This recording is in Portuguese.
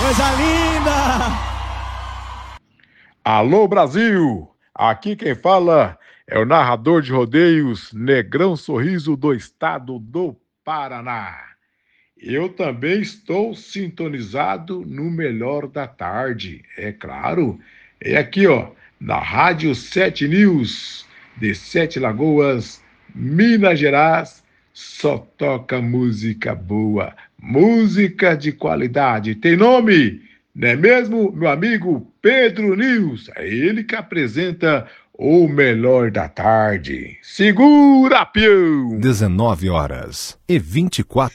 coisa linda! Alô, Brasil! Aqui quem fala é o narrador de rodeios Negrão Sorriso do estado do Paraná. Eu também estou sintonizado no Melhor da Tarde, é claro. É aqui, ó, na Rádio 7 News, de Sete Lagoas, Minas Gerais. Só toca música boa, música de qualidade. Tem nome, não é mesmo, meu amigo Pedro News? É ele que apresenta o Melhor da Tarde. Segura, peão! 19h24